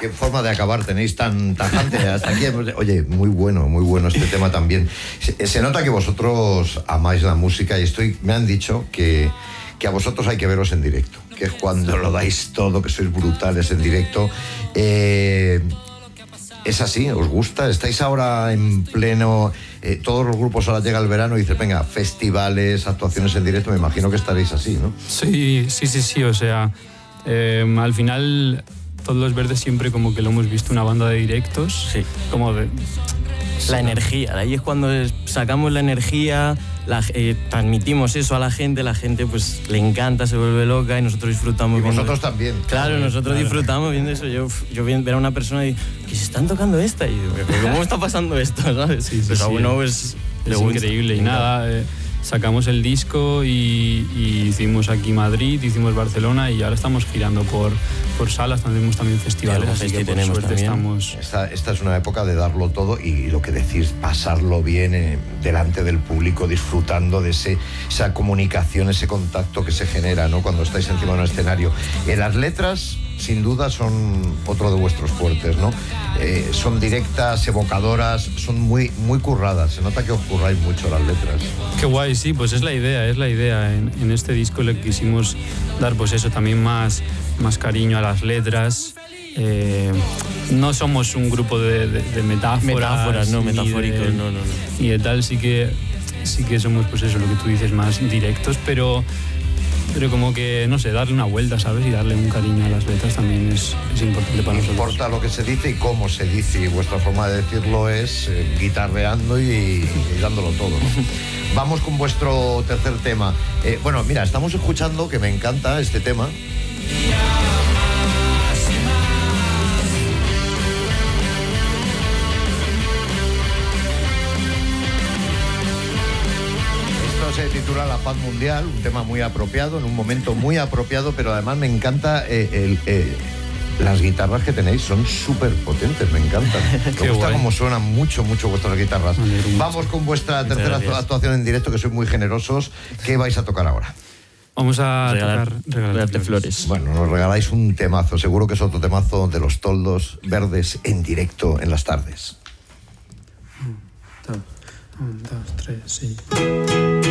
qué forma de acabar tenéis tan tajante hasta aquí. Oye, muy bueno este tema también. Se nota que vosotros amáis la música y me han dicho que a vosotros hay que veros en directo, que es cuando lo dais todo, que sois brutales en directo. ¿Es así? ¿Os gusta? ¿Estáis ahora en pleno... todos los grupos ahora llega el verano y dicen, venga, festivales, actuaciones en directo, me imagino que estaréis así, ¿no? Sí, o sea, al final Todos los Verdes siempre como que lo hemos visto una banda de directos. Sí. Como de... La energía, ahí es cuando sacamos la energía, transmitimos eso a la gente pues le encanta, se vuelve loca y nosotros disfrutamos. Y vosotros también. Claro, nosotros disfrutamos viendo eso. Yo ver a una persona y que se están tocando esta y ¿cómo está pasando esto? ¿Sabes? Sí, pues sí, bueno, pues es increíble. Y nada, sacamos el disco y hicimos aquí Madrid, hicimos Barcelona y ahora estamos girando por salas, tenemos también festivales, así que por suerte estamos... Esta es una época de darlo todo y lo que decís, pasarlo bien delante del público, disfrutando de esa comunicación, ese contacto que se genera, ¿no?, cuando estáis encima de un escenario. Las letras, sin duda, son otro de vuestros fuertes, ¿no? Son directas, evocadoras, son muy curradas. Se nota que os curráis mucho las letras. Qué guay, sí, pues es la idea. En este disco le quisimos dar pues eso, también más cariño a las letras. No somos un grupo de metáforas, no metafóricos, no. Y de tal, sí que somos pues eso, lo que tú dices, más directos, pero como que, no sé, darle una vuelta, ¿sabes? Y darle un cariño a las letras también es importante para nosotros. Importa lo que se dice y cómo se dice, y vuestra forma de decirlo es guitarreando y dándolo todo, ¿no? Vamos con vuestro tercer tema. Bueno, mira, estamos escuchando, que me encanta este tema. Se titula La Paz Mundial, un tema muy apropiado, en un momento muy apropiado, pero además me encanta las guitarras que tenéis, son súper potentes, me encantan. Me gusta cómo suenan mucho vuestras guitarras. Vamos con vuestra tercera actuación en directo, que sois muy generosos. ¿Qué vais a tocar ahora? Vamos a regalarte flores. Bueno, nos regaláis un temazo, seguro que es otro temazo de los Toldos Verdes en directo en las tardes. 1, 2, 3, sí.